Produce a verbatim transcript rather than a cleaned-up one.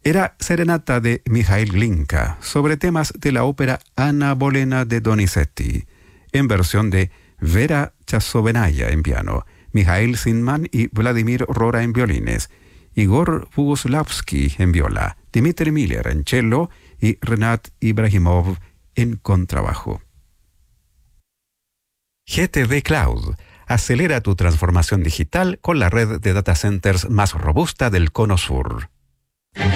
Era Serenata de Mijail Glinka, sobre temas de la ópera Anna Bolena de Donizetti, en versión de Vera Chasovenaya en piano, Mijail Sinman y Vladimir Rora en violines, Igor Boguslavsky en viola, Dmitry Miller en cello y Renat Ibrahimov en contrabajo. G T D Cloud. Acelera tu transformación digital con la red de data centers más robusta del Cono Sur.